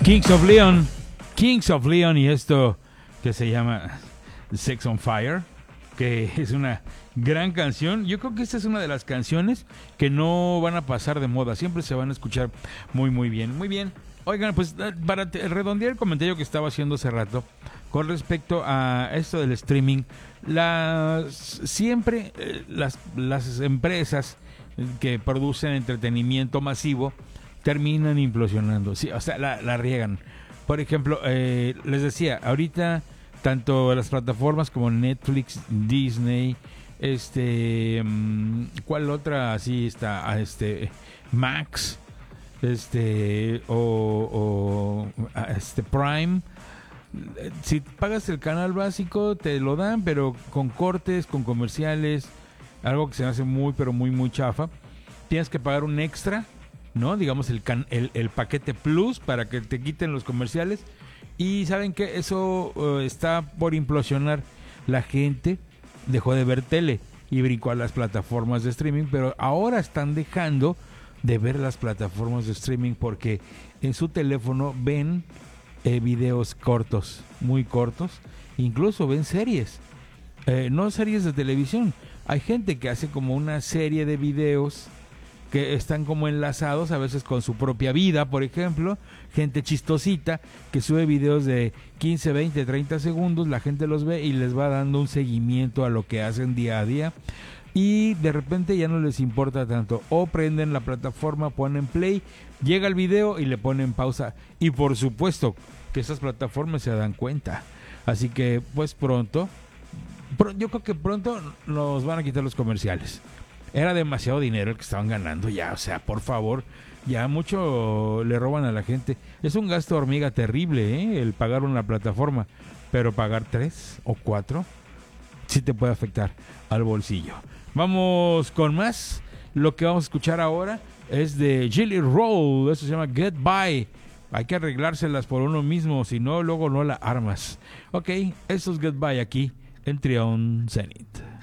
Kings of Leon. Kings of Leon y esto que se llama Sex on Fire, que es una gran canción. Yo creo que esta es una de las canciones que no van a pasar de moda. Siempre se van a escuchar muy, muy bien. Muy bien. Oigan, pues para redondear el comentario que estaba haciendo hace rato con respecto a esto del streaming, siempre las empresas que producen entretenimiento masivo terminan implosionando. Sí, o sea, la riegan. Por ejemplo, les decía, ahorita tanto las plataformas como Netflix, Disney, ¿cuál otra así está? Max, Prime. Si pagas el canal básico te lo dan, pero con cortes, con comerciales, algo que se me hace muy, pero muy, muy chafa. Tienes que pagar un extra, ¿no? Digamos el paquete Plus para que te quiten los comerciales. Y ¿saben qué? Eso está por implosionar. La gente dejó de ver tele y brincó a las plataformas de streaming, pero ahora están dejando de ver las plataformas de streaming porque en su teléfono ven videos cortos, muy cortos, incluso ven series, no series de televisión. Hay gente que hace como una serie de videos que están como enlazados a veces con su propia vida, por ejemplo, gente chistosita que sube videos de 15, 20, 30 segundos, la gente los ve y les va dando un seguimiento a lo que hacen día a día y de repente ya no les importa tanto, o prenden la plataforma, ponen play, llega el video y le ponen pausa, y por supuesto que esas plataformas se dan cuenta, así que pues yo creo que pronto nos van a quitar los comerciales. Era demasiado dinero el que estaban ganando ya, o sea, por favor, ya mucho le roban a la gente. Es un gasto hormiga terrible, el pagar una plataforma, pero pagar 3 o 4 sí te puede afectar al bolsillo. Vamos con más. Lo que vamos a escuchar ahora es de Jelly Roll, eso se llama Get By. Hay que arreglárselas por uno mismo, si no, luego no la armas. Ok, eso es Get By aquí en Trion Zenith.